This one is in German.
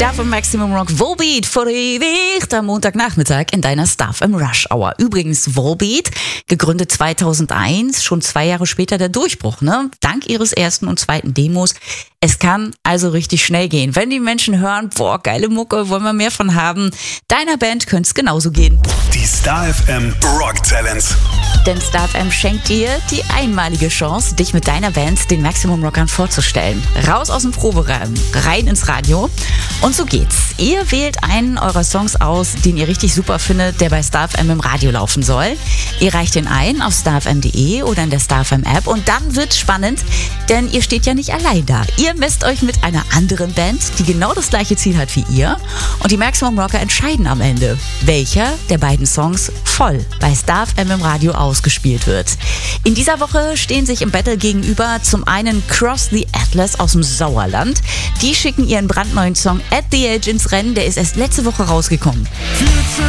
Star FM Maximum Rock Volbeat vor ewig am Montagnachmittag in deiner Star FM Rush Hour. Übrigens Volbeat, gegründet 2001, schon 2 Jahre später der Durchbruch, ne? Dank ihres ersten und zweiten Demos. Es kann also richtig schnell gehen. Wenn die Menschen hören, boah, geile Mucke, wollen wir mehr von haben, deiner Band könnte es genauso gehen. Die Star FM Rock Talents. Denn Star FM schenkt dir die einmalige Chance, dich mit deiner Band den Maximum Rockern vorzustellen. Raus aus dem Proberaum, rein ins Radio. Und so geht's. Ihr wählt einen eurer Songs aus, den ihr richtig super findet, der bei Star FM im Radio laufen soll. Ihr reicht ihn ein auf starfm.de oder in der Star FM App und dann wird's spannend, denn ihr steht ja nicht allein da. Ihr messt euch mit einer anderen Band, die genau das gleiche Ziel hat wie ihr. Und die Maximum Rocker entscheiden am Ende, welcher der beiden Songs voll bei Star FM im Radio ausgespielt wird. In dieser Woche stehen sich im Battle gegenüber zum einen Cross the Atlas aus dem Sauerland. Die schicken ihren brandneuen Song At the Edge ins Rennen, der ist erst letzte Woche rausgekommen.